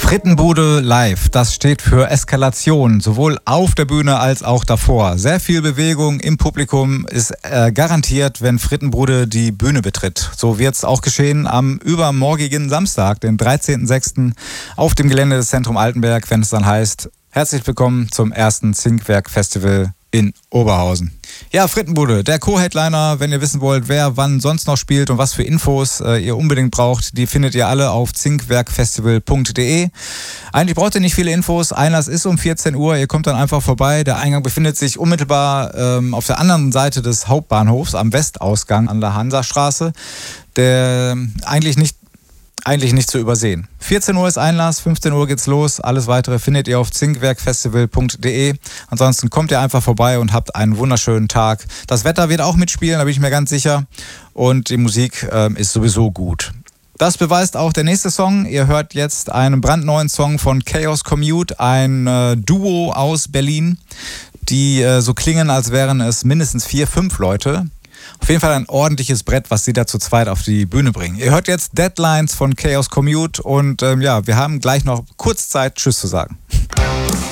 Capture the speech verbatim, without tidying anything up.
Frittenbude live, das steht für Eskalation, sowohl auf der Bühne als auch davor. Sehr viel Bewegung im Publikum ist äh, garantiert, wenn Frittenbude die Bühne betritt. So wird es auch geschehen am übermorgigen Samstag, den dreizehnten sechsten auf dem Gelände des Zentrum Altenberg, wenn es dann heißt, herzlich willkommen zum ersten Zinkwerk-Festival in Oberhausen. Ja, Frittenbude, der Co-Headliner, wenn ihr wissen wollt, wer wann sonst noch spielt und was für Infos äh, ihr unbedingt braucht, die findet ihr alle auf zinkwerkfestival punkt de. Eigentlich braucht ihr nicht viele Infos, Einlass ist um vierzehn Uhr, ihr kommt dann einfach vorbei. Der Eingang befindet sich unmittelbar ähm, auf der anderen Seite des Hauptbahnhofs, am Westausgang an der Hansastraße, der eigentlich nicht Eigentlich nicht zu übersehen. vierzehn Uhr ist Einlass, fünfzehn Uhr geht's los. Alles weitere findet ihr auf zinkwerkfestival punkt de. Ansonsten kommt ihr einfach vorbei und habt einen wunderschönen Tag. Das Wetter wird auch mitspielen, da bin ich mir ganz sicher. Und die Musik äh, ist sowieso gut. Das beweist auch der nächste Song. Ihr hört jetzt einen brandneuen Song von Chaos Commute, ein äh, Duo aus Berlin, die äh, so klingen, als wären es mindestens vier, fünf Leute. Auf jeden Fall ein ordentliches Brett, was sie da zu zweit auf die Bühne bringen. Ihr hört jetzt Deadlines von Chaos Commute und ähm, ja, wir haben gleich noch kurz Zeit, Tschüss zu sagen.